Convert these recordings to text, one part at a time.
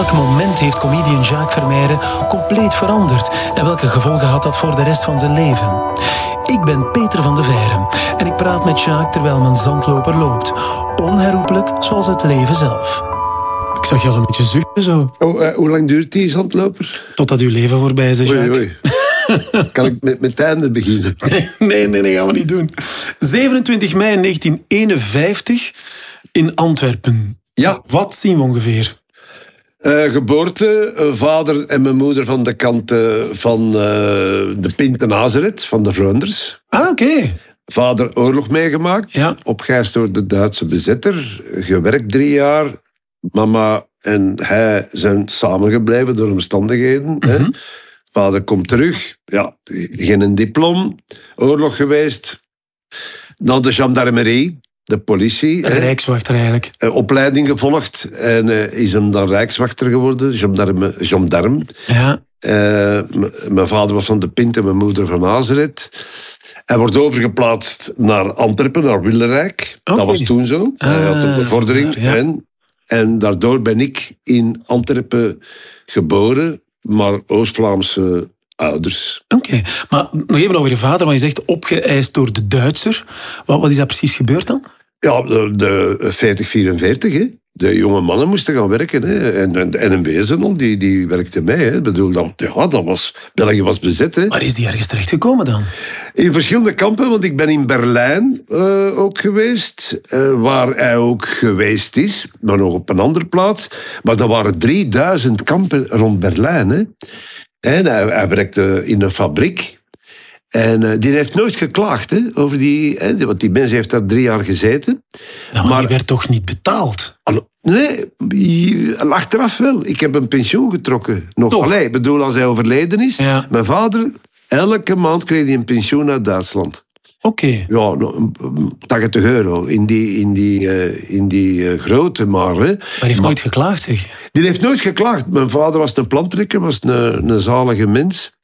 welk moment heeft comedian Jacques Vermeijren compleet veranderd? En welke gevolgen had dat voor de rest van zijn leven? Ik ben Peter van de Veijren en ik praat met Jacques terwijl mijn zandloper loopt. Onherroepelijk zoals het leven zelf. Ik zag je al een beetje zuchten zo. Hoe lang duurt die zandloper? Totdat uw leven voorbij is, Jacques. Oei. Kan ik met het einde beginnen? Nee, gaan we niet doen. 27 mei 1951 in Antwerpen. Ja. Wat zien we ongeveer? Geboorte, vader en mijn moeder van de kant van de Pint en Nazareth, van de Vreunders. Ah, oké. Vader oorlog meegemaakt, Ja. opgeëist door de Duitse bezetter, gewerkt 3 jaar. Mama en hij zijn samengebleven door omstandigheden. Hè. Vader komt terug, ja, geen diploma, oorlog geweest. Dan de gendarmerie, de politie. Een rijkswachter eigenlijk. Opleiding gevolgd en is hem dan rijkswachter geworden, gendarm. Ja. Mijn vader was van de Pint en mijn moeder van Nazareth. Hij wordt overgeplaatst naar Antwerpen, naar Willerijk. Okay. Dat was toen zo. Hij had een bevordering. Ja. En daardoor ben ik in Antwerpen geboren, maar Oost-Vlaamse ouders. Oké. Maar nog even over je vader, want je zegt opgeëist door de Duitser. Wat is daar precies gebeurd dan? Ja, de 40-44, hè. De jonge mannen moesten gaan werken. Hè. En de NMB's al, die werkten mee. Hè. Ik bedoel, België was bezet. Hè. Waar is die ergens terechtgekomen dan? In verschillende kampen, want ik ben in Berlijn ook geweest. Waar hij ook geweest is, maar nog op een andere plaats. Maar er waren 3000 kampen rond Berlijn. Hè. En hij werkte in een fabriek. En die heeft nooit geklaagd hè, over want die mens heeft daar 3 jaar gezeten. Ja, maar die werd toch niet betaald? Nee, achteraf wel. Ik heb een pensioen getrokken. Ik bedoel, als hij overleden is. Ja. Mijn vader, elke maand kreeg hij een pensioen uit Duitsland. Oké. Ja, 80 euro in die grote maar. Hè. Maar hij heeft nooit geklaagd, zeg. Die heeft nooit geklaagd. Mijn vader was een plantrekker, was een zalige mens.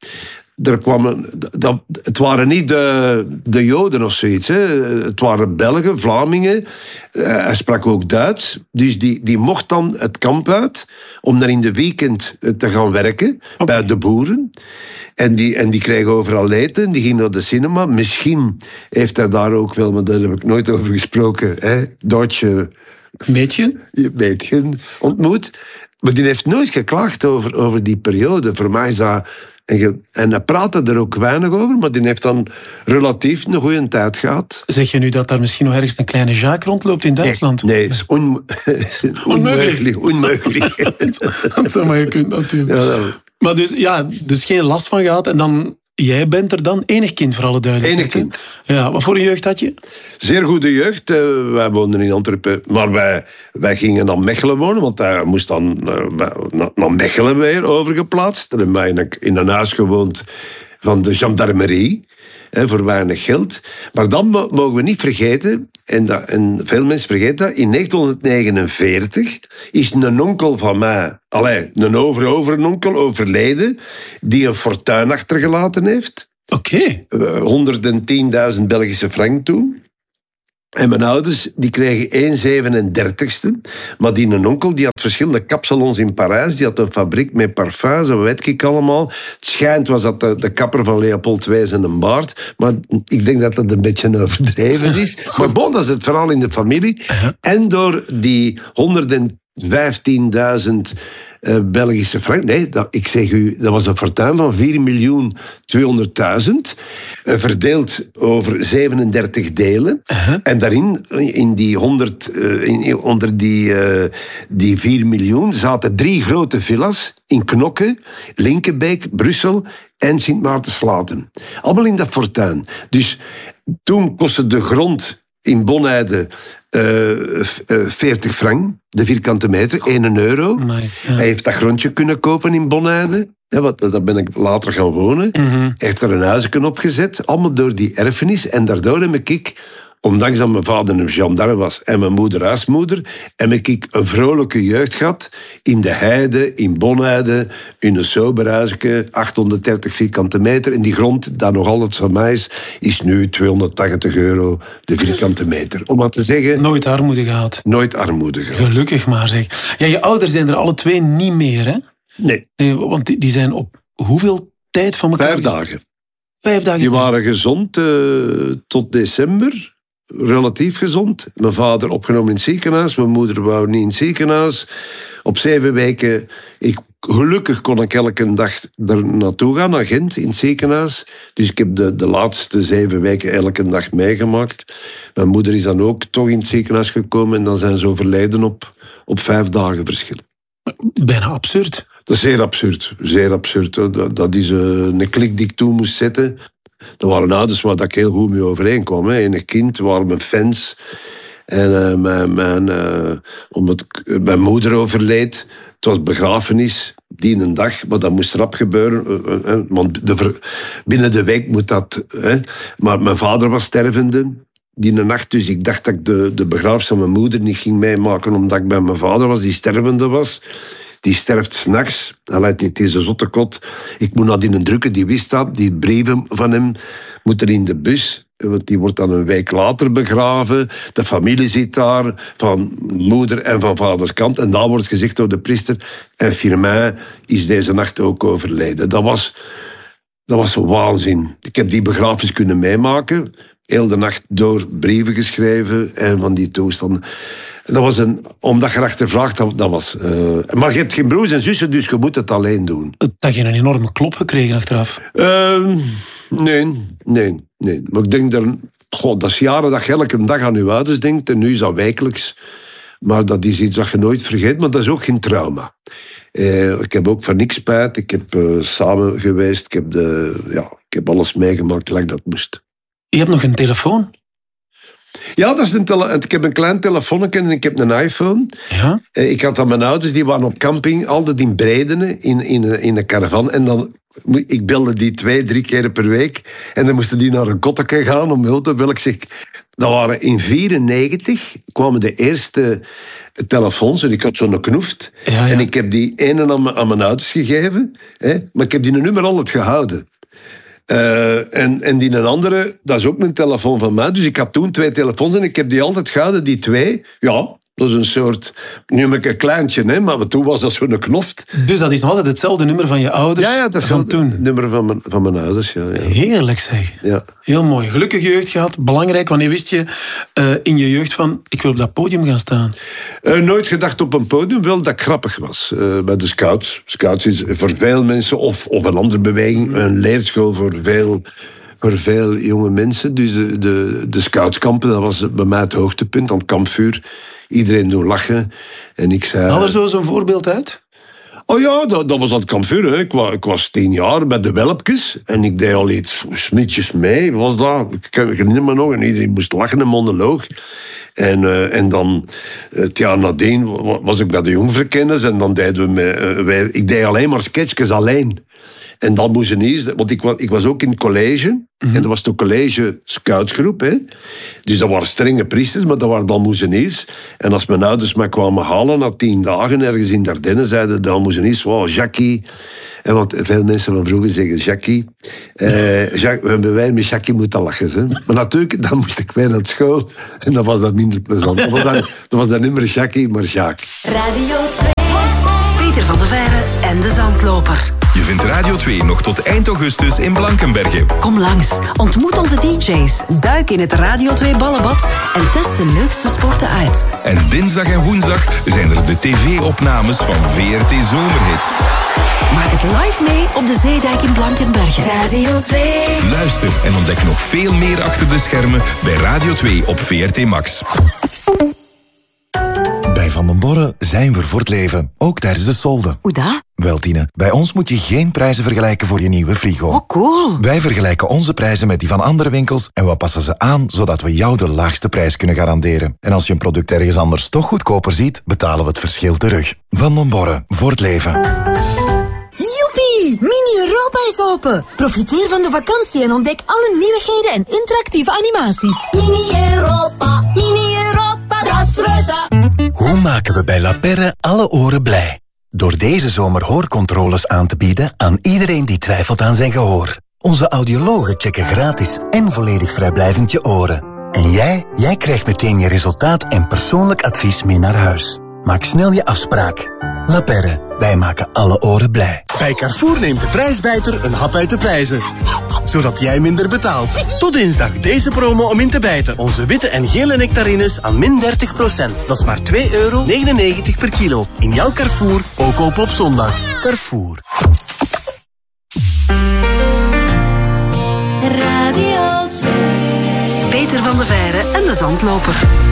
Het waren niet de Joden of zoiets. Hè. Het waren Belgen, Vlamingen. Hij sprak ook Duits. Dus die mocht dan het kamp uit om dan in de weekend te gaan werken bij de boeren. En die kregen overal eten. Die gingen naar de cinema. Misschien heeft hij daar ook wel, maar daar heb ik nooit over gesproken, hè, Duitse Mädchen ontmoet. Maar die heeft nooit geklaagd over die periode. Voor mij is dat... En hij praatte er ook weinig over, maar die heeft dan relatief een goede tijd gehad. Zeg je nu dat daar misschien nog ergens een kleine Jacques rondloopt in Duitsland? Nee, het is onmogelijk. Dat zou maar gekund, natuurlijk. Ja, maar dus geen last van gehad. En dan, jij bent er dan enig kind, voor alle duidelijkheid. Enig kind. Ja, wat voor een jeugd had je? Zeer goede jeugd. Wij woonden in Antwerpen, maar wij gingen naar Mechelen wonen, want hij moest dan naar Mechelen weer overgeplaatst. Dan hebben wij in een huis gewoond van de gendarmerie, voor weinig geld. Maar dan mogen we niet vergeten, en veel mensen vergeten dat, in 1949 is een onkel van mij, een overonkel overleden, die een fortuin achtergelaten heeft. Oké. 110.000 Belgische frank toen. En mijn ouders die kregen 1/37. Maar die een onkel die had verschillende kapsalons in Parijs. Die had een fabriek met parfums, dat weet ik allemaal. Het schijnt was dat de kapper van Leopold II en een baard. Maar ik denk dat dat een beetje overdreven is. Maar bon, dat is het verhaal in de familie. En door die 115.000 Belgische frank. Nee, ik zeg u, dat was een fortuin van 4.200.000. Verdeeld over 37 delen. En daarin, in die onder die 4 miljoen, zaten 3 grote villa's in Knokke, Linkenbeek, Brussel en Sint Maartenslaten. Allemaal in dat fortuin. Dus toen kostte de grond in Bonheide 40 frank, de vierkante meter, 1 euro. Amai, ja. Hij heeft dat grondje kunnen kopen in Bonheide. Daar ben ik later gaan wonen. Hij heeft er een huisje opgezet, allemaal door die erfenis. En daardoor heb ik ondanks dat mijn vader een gendarme was en mijn moeder huismoeder, heb ik een vrolijke jeugd gehad in de heide, in Bonheide, in een soberhuisje, 830 vierkante meter. En die grond, dat nog altijd van mij is nu €280 de vierkante meter. Om maar te zeggen... Nooit armoede gehad. Nooit armoede gehad. Gelukkig maar, zeg. Ja, je ouders zijn er alle twee niet meer, hè? Nee. Want die zijn op hoeveel tijd van elkaar? 5 dagen. 5 dagen. Die waren gezond tot december. Relatief gezond. Mijn vader opgenomen in het ziekenhuis. Mijn moeder wou niet in het ziekenhuis. Op 7 weken... Gelukkig kon ik elke dag er naartoe gaan, naar Gent, in het ziekenhuis. Dus ik heb de laatste 7 weken elke dag meegemaakt. Mijn moeder is dan ook toch in het ziekenhuis gekomen en dan zijn ze overleden op 5 dagen verschil. Bijna absurd. Dat is zeer absurd. Zeer absurd. Dat is een klik die ik toen moest zetten. Dat waren ouders waar ik heel goed mee overeenkwam. Enig kind, waren mijn fans. En mijn moeder overleed. Het was begrafenis, die een dag, maar dat moest rap gebeuren. Want binnen de week moet dat... Maar mijn vader was stervende die nacht, dus ik dacht dat ik de begrafenis van mijn moeder niet ging meemaken, omdat ik bij mijn vader was, die stervende was. Die sterft 's nachts. Hij leidt niet deze zottekot. Ik moet nadien een drukken, die wist dat. Die brieven van hem moeten in de bus. Want die wordt dan een week later begraven. De familie zit daar, van moeder en van vaders kant. En daar wordt gezegd door de priester... En Firmin is deze nacht ook overleden. Dat was waanzin. Ik heb die begrafenis kunnen meemaken. Heel de nacht door brieven geschreven. En van die toestanden... Dat was omdat je erachter vraagt, dat was... maar je hebt geen broers en zussen, dus je moet het alleen doen. Dat je een enorme klop gekregen achteraf? Nee. Maar ik denk dat is jaren dat je elke dag aan je ouders denkt. En nu is dat wekelijks. Maar dat is iets dat je nooit vergeet. Maar dat is ook geen trauma. Ik heb ook van niks spijt. Ik heb samen geweest. Ik heb alles meegemaakt gelijk dat moest. Je hebt nog een telefoon? Ja, ik heb een klein telefoonnetje en ik heb een iPhone. Ja? Ik had aan mijn ouders, die waren op camping, altijd in Bredene, in een caravan. En dan, ik belde die 2-3 keer per week. En dan moesten die naar een kotteke gaan om hulp te bellen. Ik zeg, dat waren in 1994 kwamen de eerste telefoons en ik had zo'n knoeft. Ja. En ik heb die ene aan mijn ouders gegeven. Maar ik heb die nummer altijd gehouden. En die een andere, dat is ook mijn telefoon van mij. Dus ik had toen 2 telefoons en ik heb die altijd gehouden, die 2. Ja, dat is een soort, nu heb ik een kleintje, maar toen was dat zo'n knoft. Dus dat is nog altijd hetzelfde nummer van je ouders? Ja, dat is van toen. Het nummer van mijn ouders, ja. Heerlijk zeg. Ja. Heel mooi. Gelukkige jeugd gehad, belangrijk. Wanneer wist je in je jeugd van, ik wil op dat podium gaan staan? Nooit gedacht op een podium, wel dat ik grappig was. Bij de Scouts. Scouts is voor veel mensen, of een andere beweging, een leerschool voor veel jonge mensen. Dus de Scoutskampen, dat was bij mij het hoogtepunt, aan het kampvuur. Iedereen doen lachen. En ik zei... Haal er zo zo'n voorbeeld uit? Oh ja, dat was aan het kampvuur. Hè. Ik was 10 jaar bij de Welpjes. En ik deed al iets smitjes mee. Was dat? Ik herinner me nog. En iedereen moest lachen, een monoloog. En dan, het jaar nadien, was ik bij de jongverkenners. En dan deden we ik deed alleen maar sketchjes alleen. En dan moest je niet... Want ik was ook in het college. En dat was de college scoutsgroep. Hè. Dus dat waren strenge priesters, maar dat waren dan moezeniers. En als mijn ouders mij kwamen halen na 10 dagen ergens in Dardenne, zeiden dan moezeniers, wow, Jackie. En want veel mensen van vroeger zeggen Jackie. We hebben wij met Jackie moeten lachen. Hè. Maar natuurlijk, dan moest ik weer naar school. En dan was dat minder plezant. Dan was dat niet meer Jackie, maar Jacques. Radio 2. Peter van de Veire en de Zandloper. Je vindt Radio 2 nog tot eind augustus in Blankenberge. Kom langs, ontmoet onze DJ's, duik in het Radio 2 ballenbad en test de leukste sporten uit. En dinsdag en woensdag zijn er de tv-opnames van VRT Zomerhit. Maak het live mee op de Zeedijk in Blankenberge. Radio 2. Luister en ontdek nog veel meer achter de schermen bij Radio 2 op VRT Max. Bij Van den Borre zijn we voor het leven, ook tijdens de solden. Hoe dat? Wel, Tine, bij ons moet je geen prijzen vergelijken voor je nieuwe frigo. Oh, cool. Wij vergelijken onze prijzen met die van andere winkels en we passen ze aan, zodat we jou de laagste prijs kunnen garanderen. En als je een product ergens anders toch goedkoper ziet, betalen we het verschil terug. Van den Borre, voor het leven. Joepie! Mini Europa is open. Profiteer van de vakantie en ontdek alle nieuwigheden en interactieve animaties. Mini Europa, dat is reuze. Hoe maken we bij La Perre alle oren blij? Door deze zomer hoorcontroles aan te bieden aan iedereen die twijfelt aan zijn gehoor. Onze audiologen checken gratis en volledig vrijblijvend je oren. En jij krijgt meteen je resultaat en persoonlijk advies mee naar huis. Maak snel je afspraak. La Perre, wij maken alle oren blij. Bij Carrefour neemt de prijsbijter een hap uit de prijzen. Zodat jij minder betaalt. Tot dinsdag deze promo om in te bijten. Onze witte en gele nectarines aan min 30%. Dat is maar €2,99 per kilo. In jouw Carrefour, ook open op zondag. Carrefour. Radio 2. Peter van de Veire en de Zandloper.